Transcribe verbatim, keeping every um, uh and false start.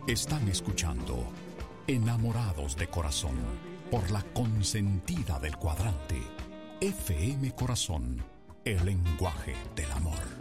Están escuchando Enamorados de Corazón por la consentida del cuadrante. F M Corazón, el lenguaje del amor.